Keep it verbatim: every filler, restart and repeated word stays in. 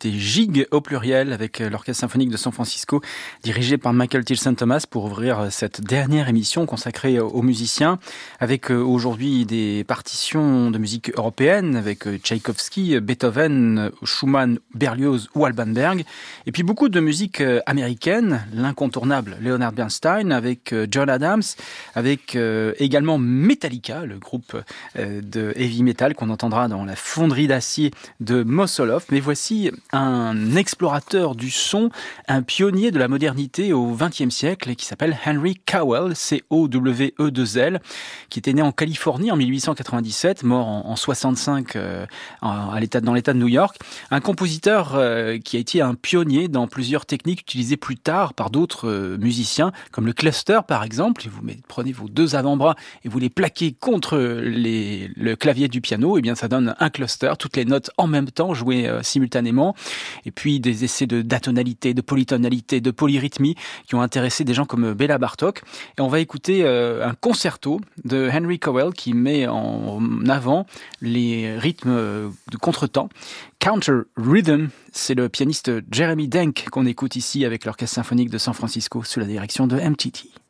c'était Gig au pluriel avec l'Orchestre symphonique de San Francisco dirigé par Michael Tilson Thomas pour ouvrir cette dernière émission consacrée aux musiciens avec aujourd'hui des partitions de musique européenne avec Tchaïkovski, Beethoven, Schumann, Berlioz ou Alban Berg et puis beaucoup de musique américaine, l'incontournable Leonard Bernstein avec John Adams, avec également Metallica, le groupe de heavy metal qu'on entendra dans la fonderie d'acier de Mosolov. Mais voici un explorateur du son, un pionnier de la modernité au vingtième siècle et qui s'appelle Henry Cowell, C O W E deux L, qui était né en Californie en mille huit cent quatre-vingt-dix-sept, mort en, en soixante-cinq euh, à l'état, dans l'état de New York. Un compositeur euh, qui a été un pionnier dans plusieurs techniques utilisées plus tard par d'autres euh, musiciens, comme le cluster par exemple. Vous prenez vos deux avant-bras et vous les plaquez contre les, le clavier du piano, et bien ça donne un cluster, toutes les notes en même temps jouées euh, simultanément, et puis des essais de d'atonalité, de polytonalité, de polyrythmie qui ont intéressé des gens comme Béla Bartók. Et on va écouter euh, un concerto de Henry Cowell qui met en avant les rythmes de contretemps. Counter Rhythm, c'est le pianiste Jeremy Denk qu'on écoute ici avec l'Orchestre symphonique de San Francisco sous la direction de M T T.